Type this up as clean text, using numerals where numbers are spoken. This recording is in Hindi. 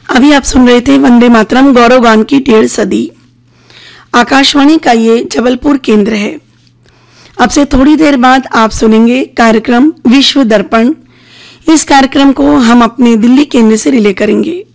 अभी आप सुन रहे थे वंदे मातरम गौरव गान की 1.5 सदी। आकाशवाणी का ये जबलपुर केंद्र है। अब से थोड़ी देर बाद आप सुनेंगे कार्यक्रम विश्व दर्पण। इस कार्यक्रम को हम अपने दिल्ली केंद्र से रिले करेंगे।